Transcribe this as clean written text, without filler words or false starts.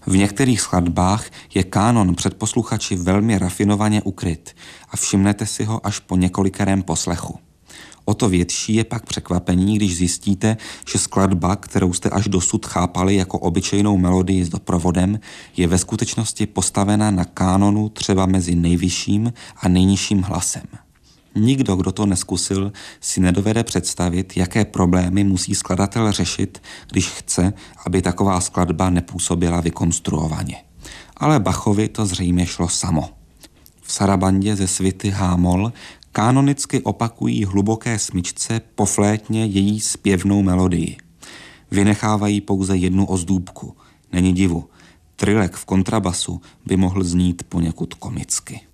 V některých skladbách je kánon před posluchači velmi rafinovaně ukryt a všimnete si ho až po několikerém poslechu. O to větší je pak překvapení, když zjistíte, že skladba, kterou jste až dosud chápali jako obyčejnou melodii s doprovodem, je ve skutečnosti postavena na kánonu třeba mezi nejvyšším a nejnižším hlasem. Nikdo, kdo to neskusil, si nedovede představit, jaké problémy musí skladatel řešit, když chce, aby taková skladba nepůsobila vykonstruovaně. Ale Bachovi to zřejmě šlo samo. V sarabandě ze svity H-moll kánonicky opakují hluboké smyčce poflétně její zpěvnou melodii. Vynechávají pouze jednu ozdůbku. Není divu, trilek v kontrabasu by mohl znít poněkud komicky.